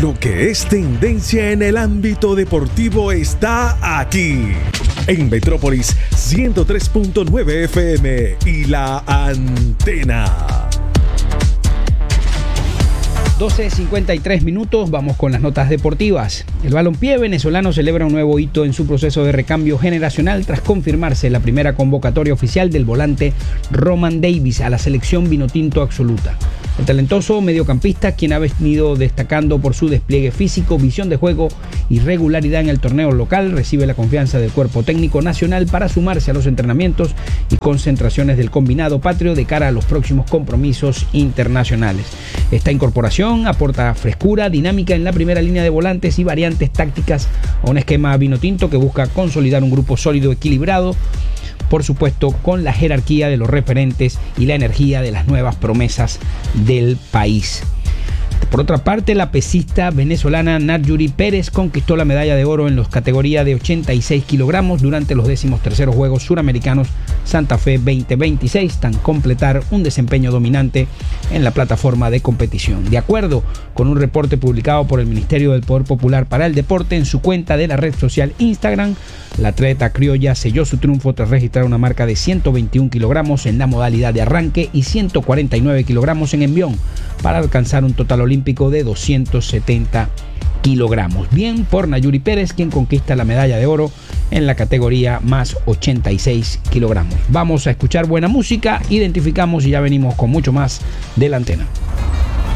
Lo que es tendencia en el ámbito deportivo está aquí. En Metrópolis 103.9 FM y La Antena. 12:53 minutos, vamos con las notas deportivas. El balompié venezolano celebra un nuevo hito en su proceso de recambio generacional tras confirmarse la primera convocatoria oficial del volante Roman Davis a la selección vinotinto absoluta. El talentoso mediocampista, quien ha venido destacando por su despliegue físico, visión de juego y regularidad en el torneo local, recibe la confianza del cuerpo técnico nacional para sumarse a los entrenamientos y concentraciones del combinado patrio de cara a los próximos compromisos internacionales. Esta incorporación aporta frescura, dinámica en la primera línea de volantes y variantes tácticas a un esquema vinotinto que busca consolidar un grupo sólido, equilibrado, por supuesto con la jerarquía de los referentes y la energía de las nuevas promesas del país. Por otra parte, la pesista venezolana Narjuri Pérez conquistó la medalla de oro en la categoría de 86 kilogramos durante los 13º Juegos Suramericanos Santa Fe 2026, tras completar un desempeño dominante en la plataforma de competición. De acuerdo con un reporte publicado por el Ministerio del Poder Popular para el Deporte en su cuenta de la red social Instagram, la atleta criolla selló su triunfo tras registrar una marca de 121 kilogramos en la modalidad de arranque y 149 kilogramos en envión, para alcanzar un total olímpico de 270 kilogramos. Bien por Narjuri Pérez, quien conquista la medalla de oro en la categoría más 86 kilogramos. Vamos a escuchar buena música, identificamos y ya venimos con mucho más de La Antena.